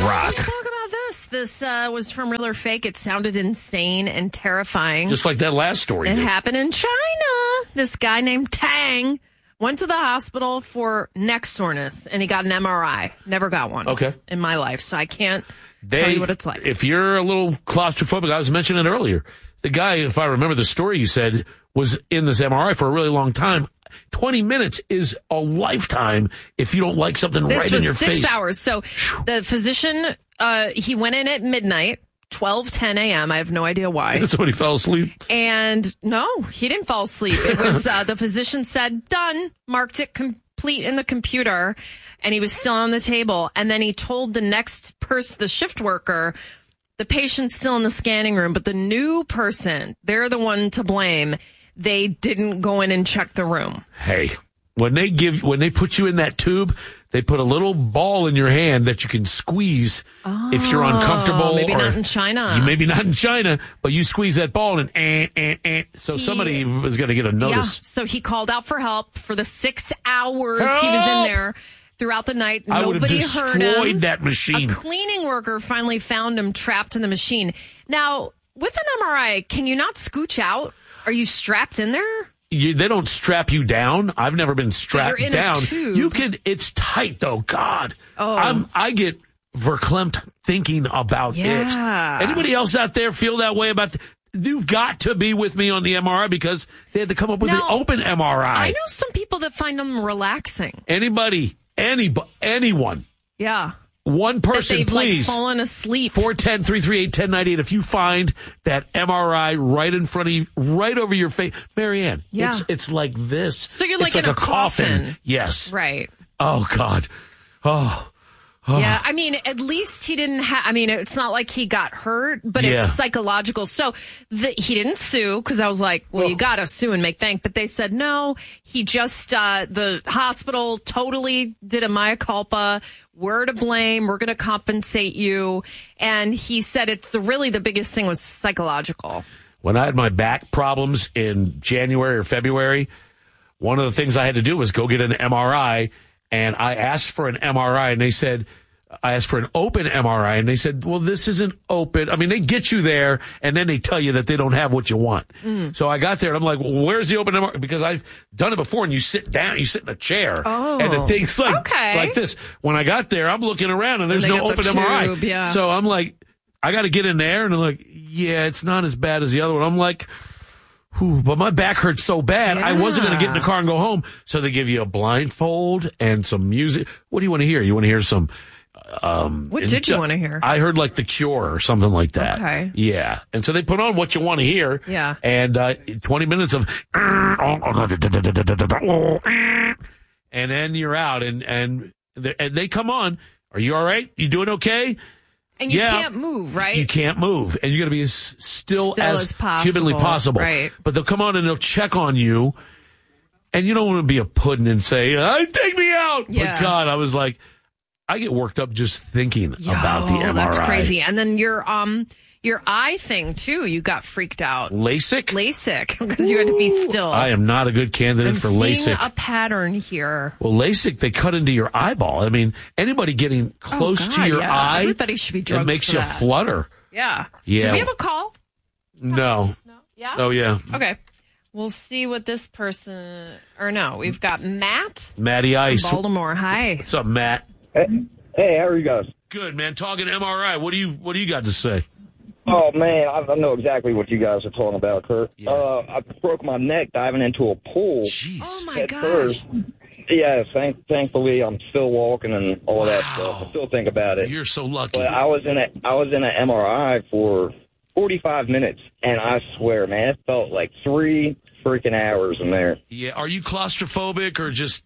rock. Let's talk about this. This was from Real or Fake. It sounded insane and terrifying. Just like that last story. It happened in China. This guy named Tang went to the hospital for neck soreness, and he got an MRI. Never got one in my life, so I can't tell you what it's like. If you're a little claustrophobic, I was mentioning it earlier. The guy, if I remember the story you said, was in this MRI for a really long time. 20 minutes is a lifetime if you don't like something right in your face. This was 6 hours. So the physician, he went in at midnight, 12:10 a.m. I have no idea why. Somebody fell asleep. And no, he didn't fall asleep. It was the physician said, done, marked it complete in the computer, and he was still on the table. And then he told the next person, the shift worker, the patient's still in the scanning room, but the new person, they're the one to blame. They didn't go in and check the room. Hey, when they put you in that tube, they put a little ball in your hand that you can squeeze if you're uncomfortable. Maybe not in China. Maybe not in China, but you squeeze that ball and somebody was going to get a notice. Yeah, so he called out for help for the 6 hours he was in there. Throughout the night, I nobody heard him. Destroyed that machine. A cleaning worker finally found him trapped in the machine. Now, with an MRI, can you not scooch out? Are you strapped in there? They don't strap you down. I've never been strapped you're in down. A tube. You can. It's tight though. God, Oh. I get verklempt thinking about it. Anybody else out there feel that way about? You've got to be with me on the MRI because they had to come up with an open MRI. I know some people that find them relaxing. Anyone. Yeah. One person, please. Like fallen asleep. 410-338-1098. If you find that MRI right in front of you, right over your face, Marianne. Yeah. It's like this. So you're like in a coffin. Yes. Right. Oh God. Oh. Yeah, I mean, at least he didn't have, I mean, it's not like he got hurt, but it's psychological. So he didn't sue because I was like, well, you got to sue and make bank. But they said, no, he just, the hospital totally did a mea culpa. We're to blame. We're going to compensate you. And he said really the biggest thing was psychological. When I had my back problems in January or February, one of the things I had to do was go get an MRI. And I asked for an MRI, and they said, I asked for an open MRI, and they said, well, this isn't open. I mean, they get you there, and then they tell you that they don't have what you want. So I got there, and I'm like, well, where's the open MRI? Because I've done it before, and you sit down, you sit in a chair. And the thing's like this. When I got there, I'm looking around, and there's no open MRI. Yeah. So I'm like, I got to get in there, and they're like, yeah, it's not as bad as the other one. I'm like, but my back hurts so bad, I wasn't going to get in the car and go home. So they give you a blindfold and some music. What do you want to hear? You want to hear some... what did you want to hear? I heard like The Cure or something like that. Okay. Yeah. And so they put on what you want to hear. Yeah. And 20 minutes of... And then you're out. And they come on. Are you all right? You doing okay? And you can't move, right? You can't move. And you're going to be as still as possible. humanly possible. Right. But they'll come on and they'll check on you. And you don't want to be a pudding and say, take me out. Yeah. But God, I was like, I get worked up just thinking about the MRI. That's crazy. And then your eye thing, too, you got freaked out. LASIK? Because you had to be still. I am not a good candidate for LASIK. I'm seeing a pattern here. Well, LASIK, they cut into your eyeball. I mean, anybody getting close to your eye, everybody should be drugged it makes for you that. flutter. Yeah. Yeah. Do we have a call? No. Yeah? Oh, yeah. Okay. We'll see what this person, or no, we've got Matt. Matty Ice. Baltimore. Hi. What's up, Matt? Hey, how are you guys? Good, man. Talking MRI. What do you got to say? Oh, man, I know exactly what you guys are talking about, Kurt. Yeah. I broke my neck diving into a pool. Jeez. Oh, my gosh. First. Yeah, thankfully I'm still walking and all that stuff. I still think about it. You're so lucky. But I was in an MRI for 45 minutes, and I swear, man, it felt like 3 freaking hours in there. Yeah. Are you claustrophobic or just...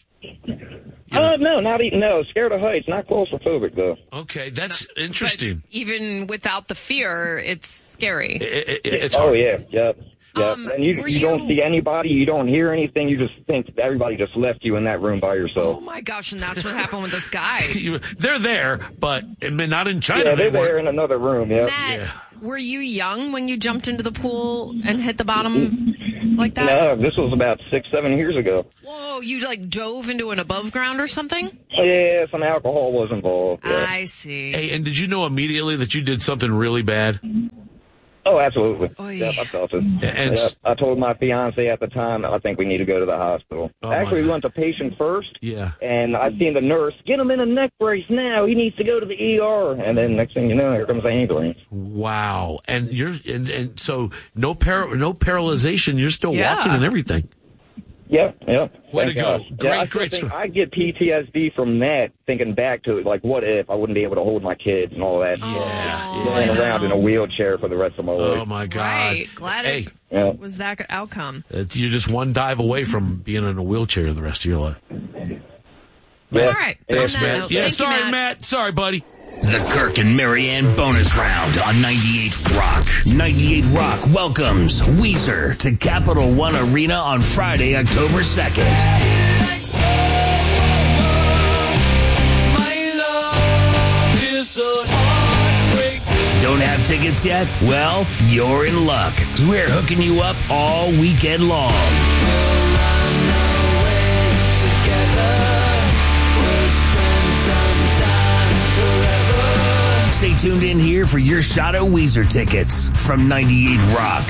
No, scared of heights, not claustrophobic, though. Okay, that's interesting. But even without the fear, it's scary. It's hard. Oh, yeah, yep. And you don't see anybody, you don't hear anything, you just think everybody just left you in that room by yourself. Oh, my gosh, and that's what happened with this guy. They're there, but not in China. Yeah, they're there in another room, yeah. Matt, were you young when you jumped into the pool and hit the bottom? like that? No, this was about 6-7 years ago. Whoa, you like dove into an above ground or something? Yeah, some alcohol was involved. Yeah. I see. Hey, and did you know immediately that you did something really bad? Oh, absolutely. Oh, yeah. Yep, I felt it. And Yep. I told my fiance at the time, I think we need to go to the hospital. Oh, Actually, we went to patient first. Yeah. And I seen the nurse, get him in a neck brace now. He needs to go to the ER. And then next thing you know, here comes the ambulance. Wow. And you're and so no paralyzation. You're still walking and everything. Yep. Way to go. Yeah, Great. I get PTSD from that, thinking back to it, like, what if I wouldn't be able to hold my kids and all that? Going around in a wheelchair for the rest of my life. Oh, my God. Right. Glad it was that outcome. You're just one dive away from being in a wheelchair the rest of your life. Yeah. All right. Yes, On that Matt. note, Yeah, thank sorry, you, Matt. Sorry, buddy. The Kirk and Marianne bonus round on 98 Rock. 98 Rock welcomes Weezer to Capital One Arena on Friday, October 2nd. Don't have tickets yet? Well, you're in luck, because we're hooking you up all weekend long. Stay tuned in here for your shot at Weezer tickets from 98 Rock.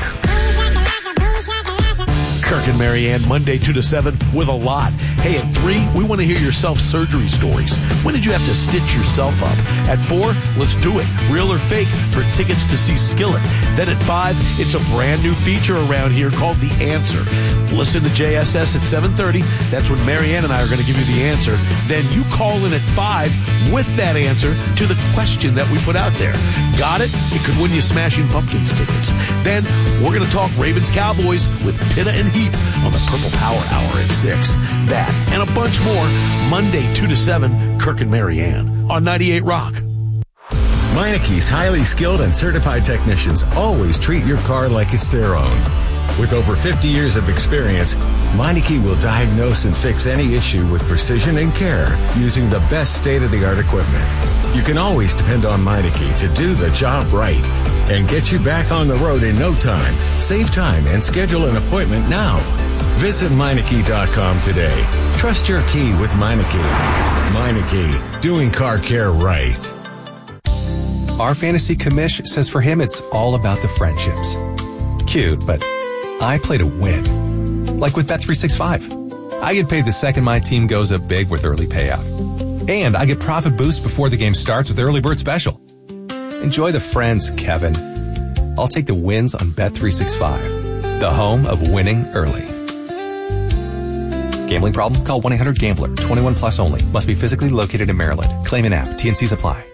Kirk and Marianne, Monday 2 to 7 with a lot. Hey, at 3, we want to hear your self-surgery stories. When did you have to stitch yourself up? At 4, let's do it. Real or fake for tickets to see Skillet. Then at 5, it's a brand new feature around here called The Answer. Listen to JSS at 7:30. That's when Marianne and I are going to give you the answer. Then you call in at 5 with that answer to the question that we put out there. Got it? It could win you Smashing Pumpkins tickets. Then we're going to talk Ravens-Cowboys with Pitta and Heap on the Purple Power Hour at 6. That and a bunch more Monday 2 to 7, Kirk and Marianne on 98 Rock. Meineke's highly skilled and certified technicians always treat your car like it's their own. With over 50 years of experience, Meineke will diagnose and fix any issue with precision and care using the best state-of-the-art equipment. You can always depend on Meineke to do the job right and get you back on the road in no time. Save time and schedule an appointment now. Visit Meineke.com today. Trust your key with Meineke. Meineke, doing car care right. Our fantasy commish says for him it's all about the friendships. Cute, but I play to win. Like with Bet365. I get paid the second my team goes up big with early payout. And I get profit boost before the game starts with Early Bird Special. Enjoy the friends, Kevin. I'll take the wins on Bet365, the home of winning early. Gambling problem? Call 1-800-GAMBLER. 21 plus only. Must be physically located in Maryland. Claim in app. T&Cs apply.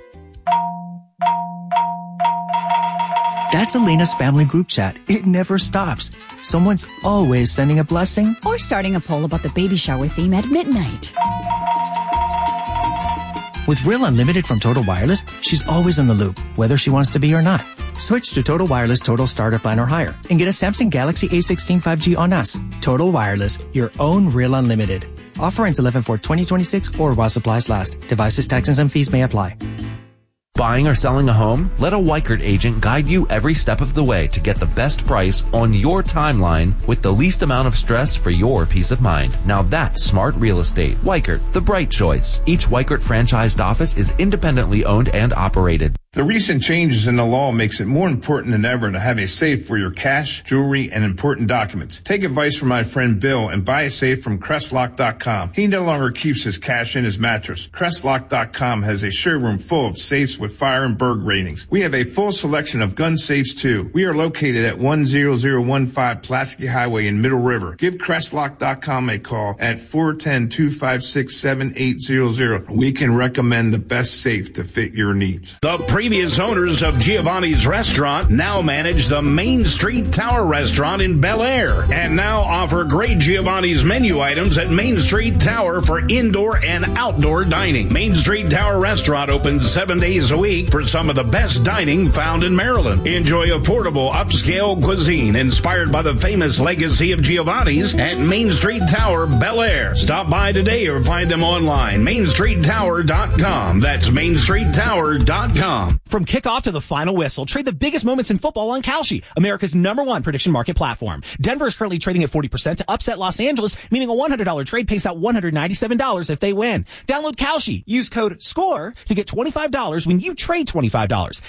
That's Elena's family group chat. It never stops. Someone's always sending a blessing or starting a poll about the baby shower theme at midnight. With Real Unlimited from Total Wireless, she's always in the loop, whether she wants to be or not. Switch to Total Wireless Total Starter Plan or higher and get a Samsung Galaxy A16 5G on us. Total Wireless, your own Real Unlimited. Offer ends 11/4/2026 or while supplies last. Devices, taxes, and fees may apply. Buying or selling a home? Let a Weichert agent guide you every step of the way to get the best price on your timeline with the least amount of stress for your peace of mind. Now that's smart real estate. Weichert, the bright choice. Each Weichert franchised office is independently owned and operated. The recent changes in the law makes it more important than ever to have a safe for your cash, jewelry, and important documents. Take advice from my friend Bill and buy a safe from Crestlock.com. He no longer keeps his cash in his mattress. Crestlock.com has a showroom full of safes with fire and burg ratings. We have a full selection of gun safes too. We are located at 10015 Pulaski Highway in Middle River. Give Crestlock.com a call at 410-256-7800. We can recommend the best safe to fit your needs. The previous owners of Giovanni's Restaurant now manage the Main Street Tower Restaurant in Bel Air and now offer great Giovanni's menu items at Main Street Tower for indoor and outdoor dining. Main Street Tower Restaurant opens 7 days a week for some of the best dining found in Maryland. Enjoy affordable upscale cuisine inspired by the famous legacy of Giovanni's at Main Street Tower, Bel Air. Stop by today or find them online, mainstreettower.com. That's mainstreettower.com. KalshiPrediction.com. From kickoff to the final whistle, trade the biggest moments in football on Kalshi, America's #1 prediction market platform. Denver is currently trading at 40% to upset Los Angeles, meaning a $100 trade pays out $197 if they win. Download Kalshi. Use code SCORE to get $25 when you trade $25.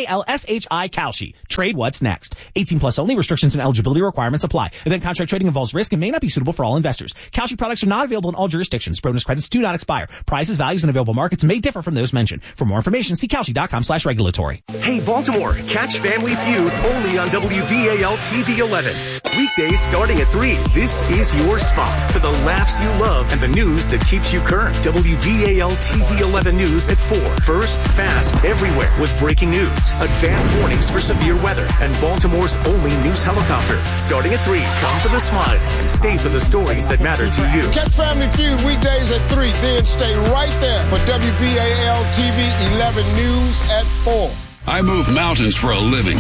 KALSHI Kalshi. Trade what's next. 18 plus only. Restrictions and eligibility requirements apply. Event contract trading involves risk and may not be suitable for all investors. Kalshi products are not available in all jurisdictions. Bonus credits do not expire. Prices, values, and available markets may differ from those mentioned. For more information, see Kalshi.com/regulatory. Hey, Baltimore, catch Family Feud only on WBAL TV 11. Weekdays starting at 3. This is your spot for the laughs you love and the news that keeps you current. WBAL TV 11 News at 4. First, fast, everywhere with breaking news, advanced warnings for severe weather, and Baltimore's only news helicopter. Starting at 3, come for the smiles, stay for the stories that matter to you. Catch Family Feud weekdays at 3, then stay right there for WBAL TV 11 News at 4. I move mountains for a living.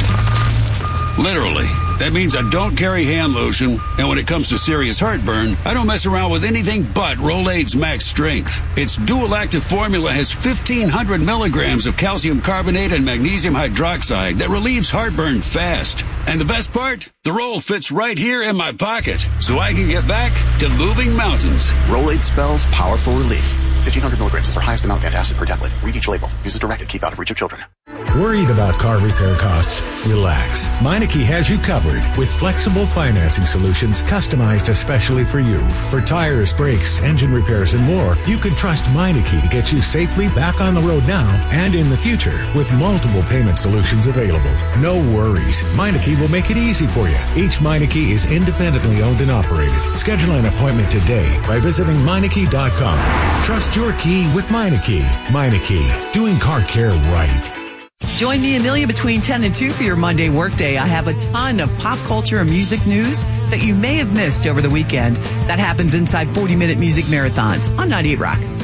Literally. That means I don't carry hand lotion, and when it comes to serious heartburn, I don't mess around with anything but Rolaids Max Strength. Its dual-active formula has 1,500 milligrams of calcium carbonate and magnesium hydroxide that relieves heartburn fast. And the best part? The roll fits right here in my pocket, so I can get back to moving mountains. Rolaids spells powerful relief. 1,500 milligrams is our highest amount of antacid per tablet. Read each label. Use as directed. Keep out of reach of children. Worried about car repair costs? Relax. Meineke has you covered with flexible financing solutions customized especially for you. For tires, brakes, engine repairs, and more, you can trust Meineke to get you safely back on the road now and in the future with multiple payment solutions available. No worries. Meineke will make it easy for you. Each Meineke is independently owned and operated. Schedule an appointment today by visiting Meineke.com. Trust your key with Meineke. Meineke, doing car care right. Join me, Amelia, between 10 and 2 for your Monday workday. I have a ton of pop culture and music news that you may have missed over the weekend. That happens inside 40-minute music marathons on 98 Rock.